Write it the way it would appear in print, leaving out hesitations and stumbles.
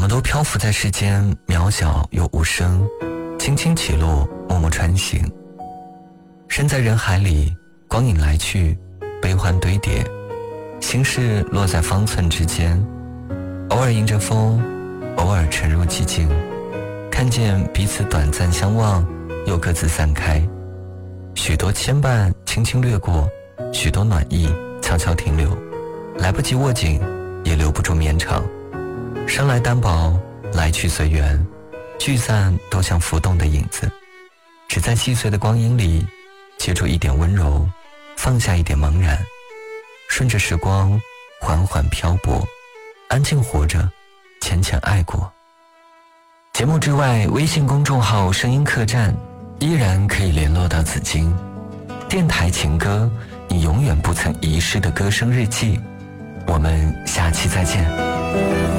们都漂浮在世间，渺小又无声，轻轻起落，默默穿行。身在人海里，光影来去，悲欢堆叠，心事落在方寸之间，偶尔迎着风，偶尔沉入寂静，看见彼此短暂相望，又各自散开。许多牵绊轻轻掠过，许多暖意悄悄停留，来不及握紧，也留不住绵长。生来单薄，来去随缘，聚散都像浮动的影子，只在细碎的光阴里接住一点温柔，放下一点茫然，顺着时光缓缓漂泊，安静活着，浅浅爱过。节目之外，微信公众号声音客栈依然可以联络到紫金。电台情歌，你永远不曾遗失的歌声日记。我们下期再见。